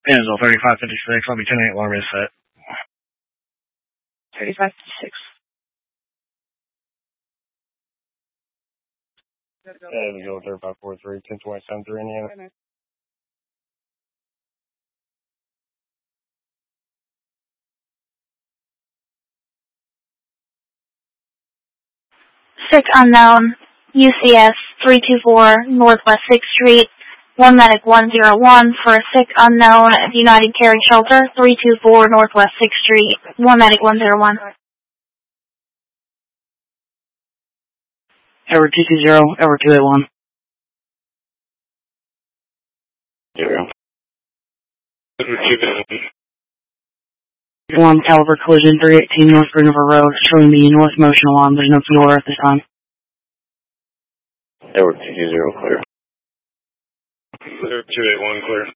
Painesville 3556, I'll be 10-8 alarm is set. 3556. Painesville 3543, 1027 Indiana. 6 unknown, UCS 324 Northwest 6th Street, 1 medic 101 for a sick unknown at United Caring Shelter, 324 Northwest 6th Street, 1 medic 101. Edward 220, Edward 281. 0. Alarm caliber collision 318 North Green River Road, showing the north motion alarm. There's no fuel at this time. Edward 220 clear. Clear 281 clear.